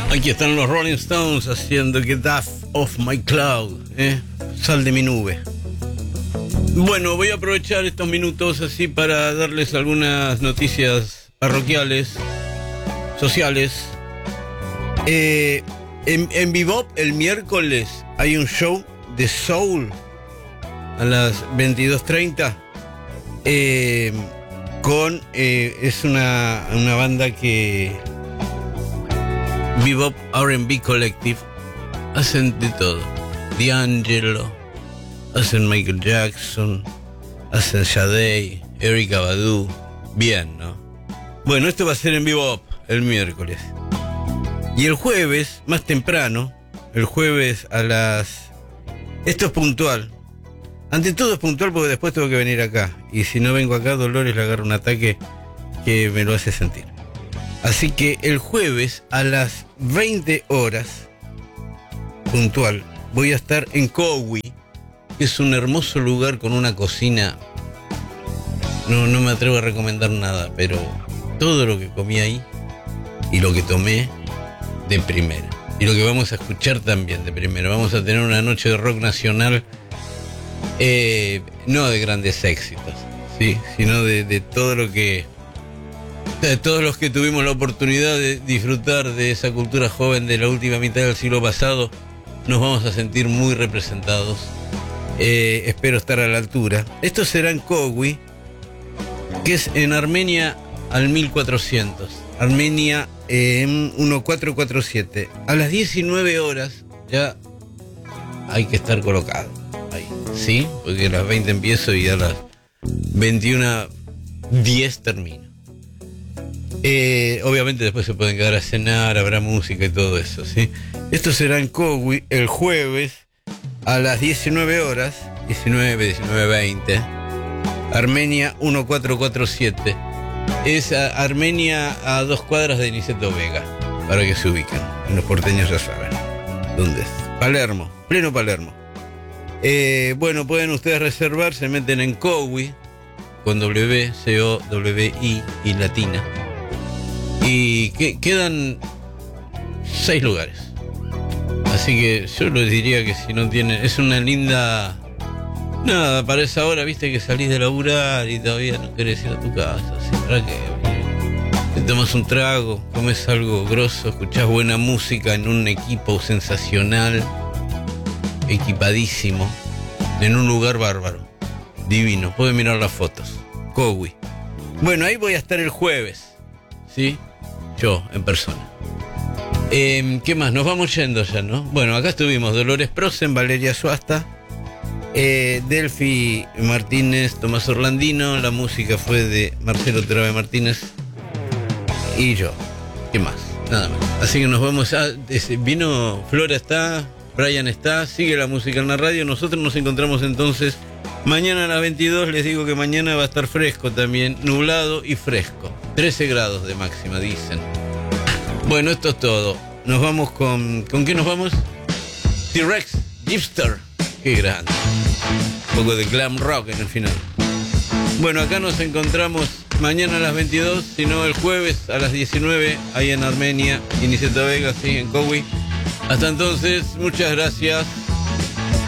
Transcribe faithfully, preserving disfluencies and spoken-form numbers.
Aquí están los Rolling Stones haciendo Get Off My Cloud, ¿eh? Sal de mi nube. Bueno, voy a aprovechar estos minutos así para darles algunas noticias parroquiales, sociales. Eh, en, en Bebop el miércoles hay un show de soul a las veintidós treinta. Eh, con eh, es una, una banda que Bebop R and B Collective hacen de todo. D'Angelo, hacen Michael Jackson, hacen Sade, Erykah Badu. Bien, ¿no? Bueno, esto va a ser en Bebop el miércoles. Y el jueves, más temprano, el jueves a las... Esto es puntual. Ante todo es puntual porque después tengo que venir acá. Y si no vengo acá, Dolores le agarra un ataque que me lo hace sentir. Así que el jueves a las veinte horas, puntual, voy a estar en Cowi, que es un hermoso lugar con una cocina. No, no me atrevo a recomendar nada, pero todo lo que comí ahí y lo que tomé, de primera. Y lo que vamos a escuchar también de primera. Vamos a tener una noche de rock nacional, eh, no de grandes éxitos, ¿sí? Sino de, de todo lo que... de todos los que tuvimos la oportunidad de disfrutar de esa cultura joven de la última mitad del siglo pasado, nos vamos a sentir muy representados. Eh, espero estar a la altura. Esto será en Cowi, que es en Armenia al mil cuatrocientos. Armenia eh, en mil cuatrocientos cuarenta y siete. A las diecinueve horas ya hay que estar colocado ahí, ¿sí? Porque a las veinte empiezo y a las veintiuna diez termino. Eh, obviamente después se pueden quedar a cenar, habrá música y todo eso, ¿sí? Esto será en Cowi el jueves a las diecinueve horas, diecinueve, diecinueve veinte. Armenia mil cuatrocientos cuarenta y siete. Es a Armenia a dos cuadras de Niceto Vega, para que se ubiquen. Los porteños ya saben dónde es. Palermo, pleno Palermo. Eh, bueno, pueden ustedes reservar, se meten en Cowi con W, C O W I y latina. Y que, quedan seis lugares. Así que yo les diría que si no tienen... Es una linda... Nada, para esa hora, viste que salís de laburar y todavía no querés ir a tu casa. ¿Sí? ¿Para qué? Te tomas un trago, comes algo grosso, escuchás buena música en un equipo sensacional, equipadísimo, en un lugar bárbaro, divino. Pueden mirar las fotos. Cowi. Bueno, ahí voy a estar el jueves, ¿sí? Yo, en persona. Eh, ¿Qué más? Nos vamos yendo ya, ¿no? Bueno, acá estuvimos Dolores Prosen, Valeria Suasta, eh, Delphi Martínez, Tomás Orlandino. La música fue de Marcelo Terave Martínez y yo. ¿Qué más? Nada más. Así que nos vamos a... Vino, Flora está, Brian está, sigue la música en la radio. Nosotros nos encontramos entonces mañana a las veintidós. Les digo que mañana va a estar fresco también, nublado y fresco. trece grados de máxima, dicen. Bueno, esto es todo. Nos vamos con... ¿Con qué nos vamos? T-Rex, Gipster. Qué grande. Un poco de glam rock en el final. Bueno, acá nos encontramos mañana a las veintidós, si no el jueves a las diecinueve, ahí en Armenia, y Niceto Vega, sí, en Cowi. Hasta entonces, muchas gracias.